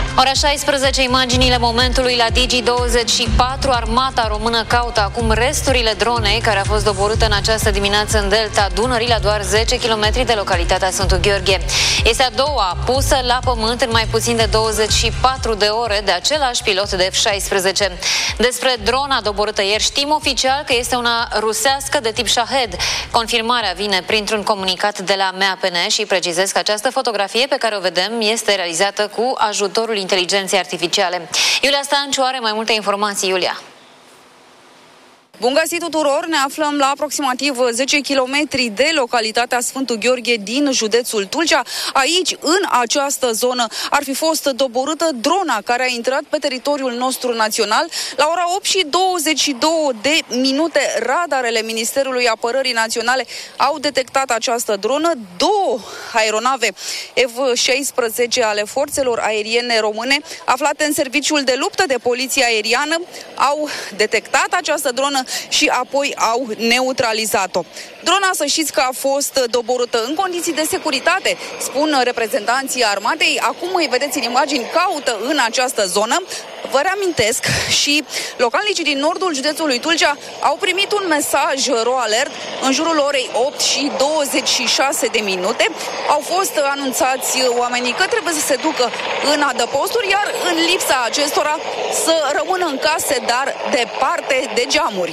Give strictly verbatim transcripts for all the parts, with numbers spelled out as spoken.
Ora șaisprezece, imaginile momentului la Digi douăzeci și patru. Armata română caută acum resturile dronei care a fost doborâtă în această dimineață în delta Dunării, la doar zece kilometri de localitatea Sfântul Gheorghe. Este a doua pusă la pământ în mai puțin de douăzeci și patru de ore de același pilot de F șaisprezece. Despre drona doborâtă ieri știm oficial că este una rusească de tip Shahed. Confirmarea vine printr-un comunicat de la M A P N și precizez că această fotografie pe care o vedem este realizată cu ajutorul inteligenței artificiale. Iulia Stanciu are mai multe informații. Iulia. Bun găsit tuturor! Ne aflăm la aproximativ zece kilometri de localitatea Sfântul Gheorghe din județul Tulcea. Aici, în această zonă, ar fi fost doborâtă drona care a intrat pe teritoriul nostru național. La ora opt și douăzeci și două de minute, radarele Ministerului Apărării Naționale au detectat această dronă. Două aeronave F șaisprezece ale forțelor aeriene române, aflate în serviciul de luptă de poliție aeriană, au detectat această dronă și apoi au neutralizat-o. Drona, să știți că a fost doborâtă în condiții de securitate, spun reprezentanții armatei. Acum îi vedeți în imagini, caută în această zonă. Vă reamintesc, și localnicii din nordul județului Tulcea au primit un mesaj ro alert în jurul orei opt și douăzeci și șase de minute. Au fost anunțați oamenii că trebuie să se ducă în adăposturi, iar în lipsa acestora să rămână în case, dar departe de geamuri.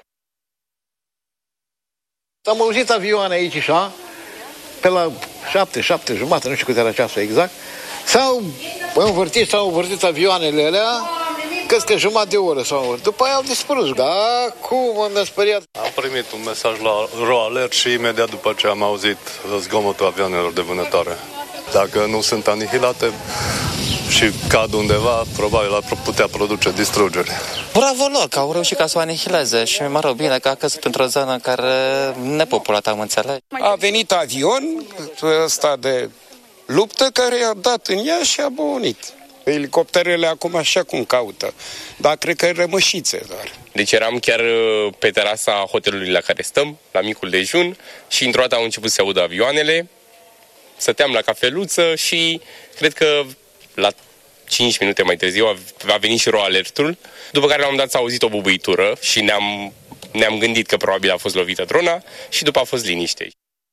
Am auzit avioane aici, așa, pe la șapte, șapte jumate, nu știu cât era ceasul exact, s-au învârtit, s-au învârtit avioanele alea, cred că jumătate de oră s-au învârtit. După aia au dispărut. Da, cum m-am speriat. Am primit un mesaj la ro alert și imediat după ce am auzit zgomotul avioanelor de vânătoare. Dacă nu sunt anihilate și cad undeva, probabil ar putea produce distrugere. Bravo lor, că au reușit ca să o anihileze și, mă rog, bine că a căzut într-o zonă care nepopulată, am înțeles. A venit avion ăsta de luptă care i-a dat în ea și a bunit. Elicopterele acum așa cum caută, dar cred că rămășițe doar. Deci eram chiar pe terasa hotelului la care stăm, la micul dejun, și într-o dată au început să se audă avioanele, stăteam la cafeluță și cred că la cinci minute mai târziu a, a venit și ro alertul, după care la un moment dat s-a auzit o bubuitură și ne-am, ne-am gândit că probabil a fost lovită drona și după a fost liniște.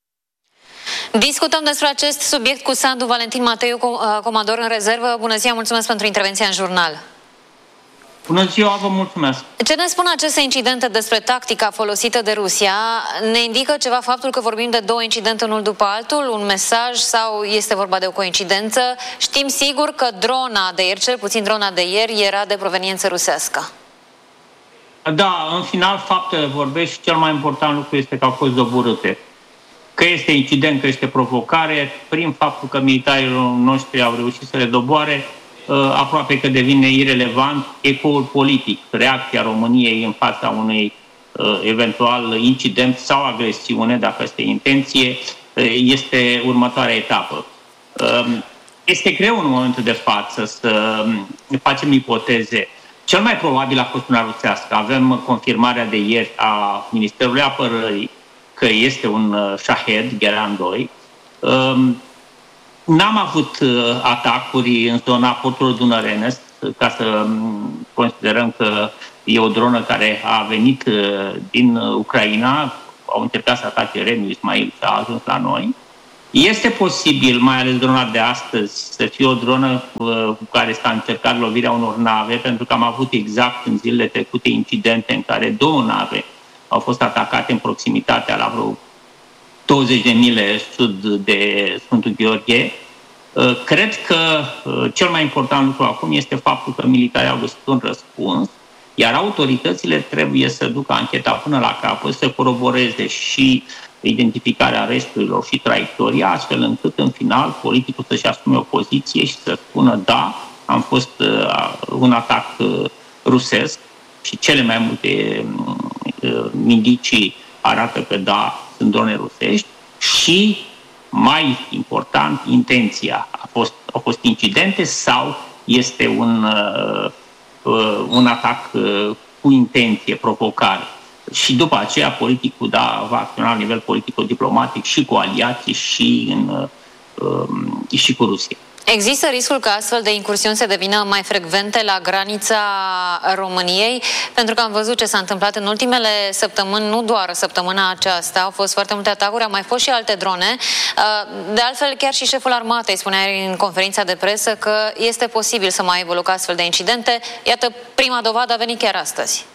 Discutăm despre acest subiect cu Sandu Valentin Mateiu, comandor în rezervă. Bună ziua, mulțumesc pentru intervenția în jurnal. Bună ziua, vă mulțumesc. Ce ne spun aceste incidente despre tactica folosită de Rusia? Ne indică ceva faptul că vorbim de două incidente unul după altul, un mesaj, sau este vorba de o coincidență? Știm sigur că drona de ieri, cel puțin drona de ieri, era de proveniență rusească. Da, în final faptele vorbesc și cel mai important lucru este că au fost doborâte. Că este incident, că este provocare, prin faptul că militarii noștri au reușit să le doboare, aproape că devine irelevant ecoul politic, reacția României în fața unui eventual incident sau agresiune, dacă este intenție, este următoarea etapă. Este greu în momentul de față să facem ipoteze. Cel mai probabil a fost una rusească. Avem confirmarea de ieri a Ministerului Apărării că este un Shahed, Geran doi. N-am avut atacuri în zona porturilor dunărene, ca să considerăm că e o dronă care a venit din Ucraina, au încercat să atace Reniu Ismail și a ajuns la noi. Este posibil, mai ales drona de astăzi, să fie o dronă cu care s-a încercat lovirea unor nave, pentru că am avut exact în zilele trecute incidente în care două nave au fost atacate în proximitatea la vreo douăzeci de mile sud de Sfântul Gheorghe. Cred că cel mai important lucru acum este faptul că militarii au găsit un răspuns, iar autoritățile trebuie să ducă ancheta până la capăt, să coroboreze și identificarea resturilor și traiectoria, astfel încât în final politicul să-și asume o poziție și să spună da, am fost un atac rusesc și cele mai multe indicii arată că da, sunt drone rusești și, mai important, intenția. A fost, au fost incidente sau este un, uh, un atac uh, cu intenție, provocare. Și după aceea politicul da, va acționa la nivel politico-diplomatic și cu aliații și, în, uh, și cu Rusia. Există riscul ca astfel de incursiuni să devină mai frecvente la granița României? Pentru că am văzut ce s-a întâmplat în ultimele săptămâni, nu doar săptămâna aceasta, au fost foarte multe atacuri, au mai fost și alte drone. De altfel, chiar și șeful armatei spunea în conferința de presă că este posibil să mai aibă loc astfel de incidente. Iată, prima dovadă a venit chiar astăzi.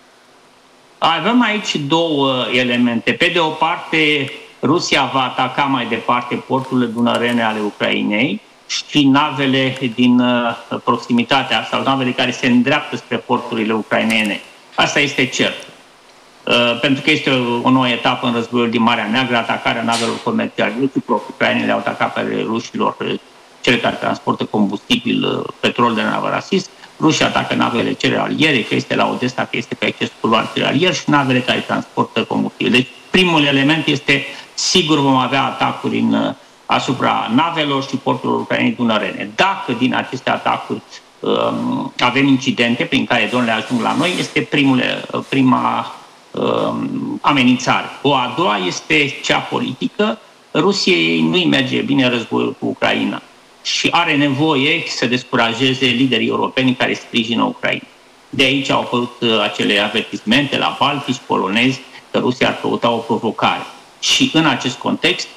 Avem aici două elemente. Pe de o parte, Rusia va ataca mai departe porturile dunărene ale Ucrainei și navele din proximitatea sau navele care se îndreaptă spre porturile ucrainene. Asta este cert. Pentru că este o nouă etapă în războiul din Marea Neagră, atacarea navelor comerciale. Ucrainele le-au atacat pe rușilor, cele care transportă combustibil, petrol de navă rasist. Rusia atacă navele cerealiere, că este la Odessa, că este pe acces culoar cerealier, și navele care transportă combustibil. Deci primul element este, sigur vom avea atacuri în, asupra navelor și porturilor ucrainene dunărene. Dacă din aceste atacuri um, avem incidente prin care dronele ajung la noi, este primul, prima um, amenințare. O a doua este cea politică. Rusiei nu-i merge bine războiul cu Ucraina și are nevoie să descurajeze liderii europeni care sprijină Ucraina. De aici au apărut acele avertismente la baltici, polonezi, că Rusia ar căuta o provocare. Și în acest context,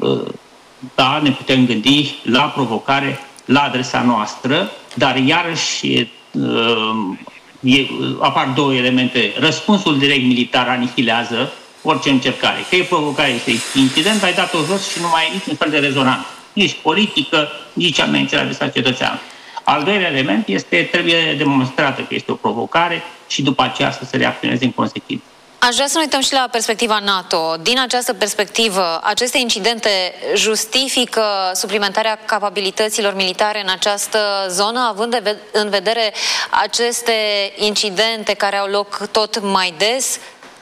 da, ne putem gândi la provocare la adresa noastră, dar iarăși e, apar două elemente. Răspunsul direct militar anihilează orice încercare. Că e provocare, este incident, ai dat-o jos și nu mai ai niciun fel de rezonanță. Nici politică, nici amenințarea adresa cetățeanului. Al doilea element este, trebuie demonstrată că este o provocare și după aceea să se reacționeze în consecință. Aș vrea să ne uităm și la perspectiva NATO. Din această perspectivă, aceste incidente justifică suplimentarea capabilităților militare în această zonă, având în vedere aceste incidente care au loc tot mai des?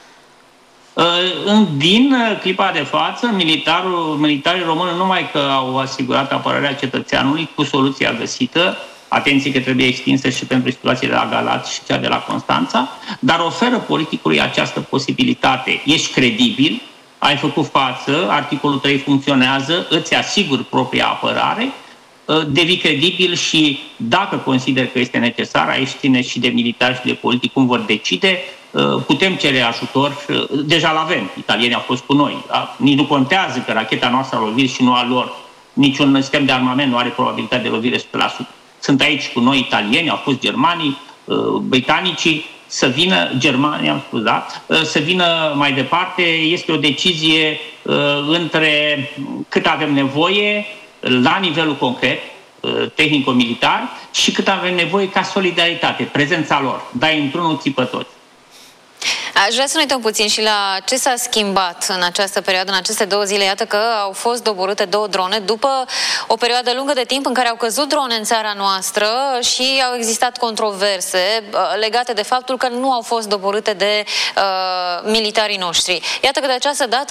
Din clipa de față, militarul, militarii români nu numai că au asigurat apărarea cetățeanului cu soluția găsită, atenție că trebuie extinsă și pentru situațiile de la Galați și cea de la Constanța, dar oferă politicului această posibilitate. Ești credibil, ai făcut față, articolul trei funcționează, îți asiguri propria apărare, devii credibil și dacă consider că este necesar, aici ține și de militari și de politic cum vor decide, putem cere ajutor, deja l-avem, italienii au fost cu noi, da? Nici nu contează că racheta noastră a lovit și nu a lor, niciun sistem de armament nu are probabilitate de lovire o sută la sută. Sunt aici cu noi italieni, au fost germanii, britanicii, să vină, Germania, am spus, da? Să vină mai departe, este o decizie între cât avem nevoie la nivelul concret, tehnico-militar, și cât avem nevoie ca solidaritate, prezența lor. Dai într-unul, ții pe toți. Aș vrea să ne uităm puțin și la ce s-a schimbat în această perioadă, în aceste două zile. Iată că au fost doborâte două drone după o perioadă lungă de timp în care au căzut drone în țara noastră și au existat controverse legate de faptul că nu au fost doborâte de uh, militarii noștri. Iată că de această dată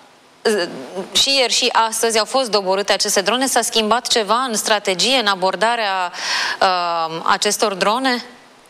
și ieri și astăzi au fost doborâte aceste drone. S-a schimbat ceva în strategie, în abordarea uh, acestor drone?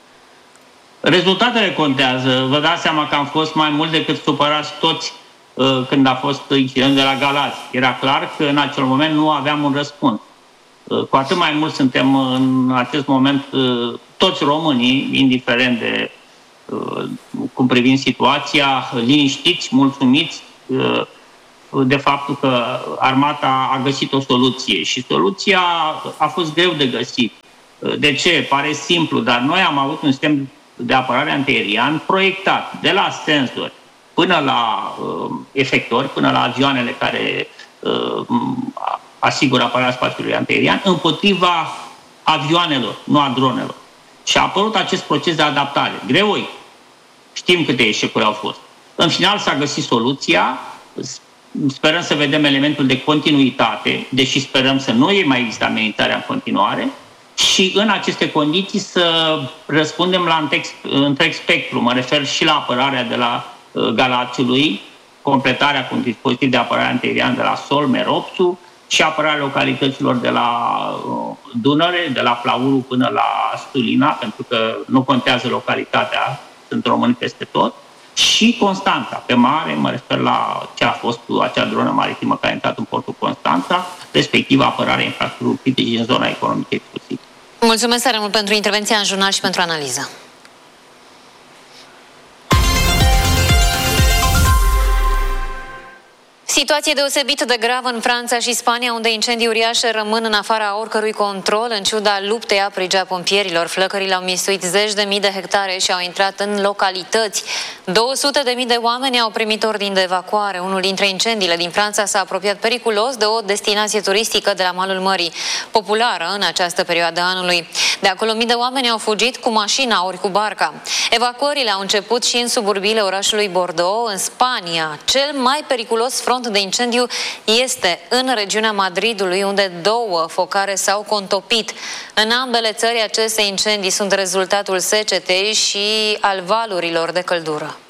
Rezultatele contează. Vă dați seama că am fost mai mult decât supărați toți uh, când a fost incidentul de la Galați. Era clar că în acel moment nu aveam un răspuns. Uh, cu atât mai mult suntem în acest moment uh, toți românii, indiferent de uh, cum privim situația, liniștiți, mulțumiți uh, de faptul că armata a găsit o soluție și soluția a fost greu de găsit. De ce? Pare simplu, dar noi am avut un sistem de apărare antiaerian proiectat de la sensori până la uh, efectori, până la avioanele care uh, asigură apărarea spațiului antiaerian împotriva avioanelor, nu a dronelor. Și a apărut acest proces de adaptare. Greoi. Știm câte eșecuri au fost. În final s-a găsit soluția. Sperăm să vedem elementul de continuitate, deși sperăm să nu mai există amenințarea în continuare, și în aceste condiții să răspundem la întreg, întreg spectru. Mă refer și la apărarea de la uh, Galațiului, completarea cu un dispozitiv de apărare antiaerian de la Sol, Meropsu, și apărarea localităților de la uh, Dunăre, de la Flauru până la Stulina, pentru că nu contează localitatea, sunt români peste tot. și Constanța, pe mare, mă refer la ce a fost acea dronă maritimă care a intrat în portul Constanța, respectiv apărarea infrastructurii critice în zona economică exclusivă. Mulțumesc tare mult pentru intervenția în jurnal și pentru analiză. Situație deosebit de gravă în Franța și Spania, unde incendii uriașe rămân în afara oricărui control, în ciuda luptei aprige a pompierilor. Flăcările au mistuit zeci de mii de hectare și au intrat în localități. două sute de mii de oameni au primit ordin de evacuare. Unul dintre incendiile din Franța s-a apropiat periculos de o destinație turistică de la malul mării, populară în această perioadă a anului. De acolo mii de oameni au fugit cu mașina ori cu barca. Evacuările au început și în suburbiile orașului Bordeaux. În Spania, cel mai periculos front de incendiu este în regiunea Madridului, unde două focare s-au contopit. În ambele țări, aceste incendii sunt rezultatul secetei și al valurilor de căldură.